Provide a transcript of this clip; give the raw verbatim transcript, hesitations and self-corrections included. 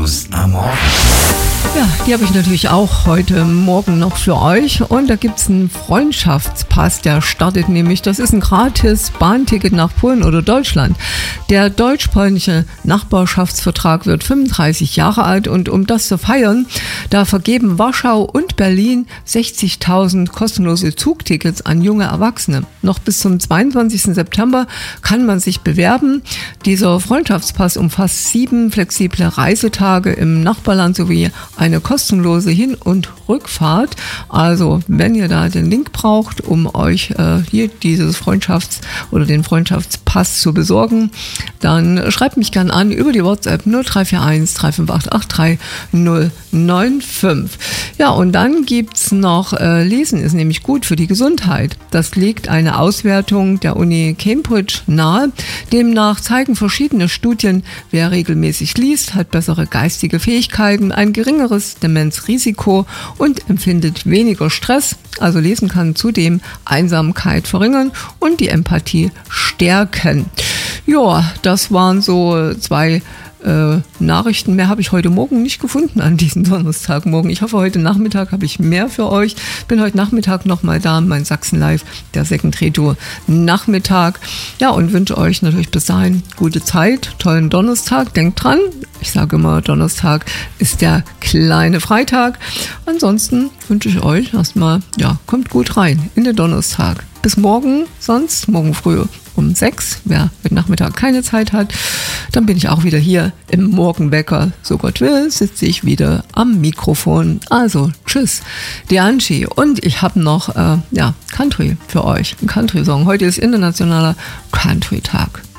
News am Morgen. Ja, die habe ich natürlich auch heute Morgen noch für euch. Und da gibt es einen Freundschaftspass, der startet nämlich. Das ist ein gratis Bahnticket nach Polen oder Deutschland. Der deutsch-polnische Nachbarschaftsvertrag wird fünfunddreißig Jahre alt. Und um das zu feiern, da vergeben Warschau und Berlin sechzigtausend kostenlose Zugtickets an junge Erwachsene. Noch bis zum zweiundzwanzigsten September kann man sich bewerben. Dieser Freundschaftspass umfasst sieben flexible Reisetage im Nachbarland sowie eine kostenlose Hin- und Rückfahrt. Also wenn ihr da den Link braucht, um euch äh, hier dieses Freundschafts- oder den Freundschaftspass zu besorgen, dann schreibt mich gern an über die WhatsApp null drei vier eins drei fünf acht acht drei null neun fünf. Ja, und dann gibt's noch, äh, Lesen ist nämlich gut für die Gesundheit. Das legt eine Auswertung der Uni Cambridge nahe. Demnach zeigen verschiedene Studien, wer regelmäßig liest, hat bessere geistige Fähigkeiten, ein geringeres Demenzrisiko und empfindet weniger Stress. Also Lesen kann zudem Einsamkeit verringern und die Empathie stärken. Ja, das waren so zwei Äh, Nachrichten. Mehr habe ich heute Morgen nicht gefunden an diesem Donnerstagmorgen. Ich hoffe, heute Nachmittag habe ich mehr für euch. Bin heute Nachmittag nochmal da, mein Sachsen Live, der Second Reto Nachmittag. Ja, und wünsche euch natürlich bis dahin gute Zeit, tollen Donnerstag. Denkt dran, ich sage immer, Donnerstag ist der kleine Freitag. Ansonsten wünsche ich euch erstmal, ja, kommt gut rein in den Donnerstag. Bis morgen, sonst morgen früh um sechs. Wer heute Nachmittag keine Zeit hat, dann bin ich auch wieder hier im Morgenwecker. So Gott will, sitze ich wieder am Mikrofon. Also, tschüss, die Angie. Und ich habe noch, äh, ja, Country für euch. Ein Country-Song. Heute ist internationaler Country-Tag.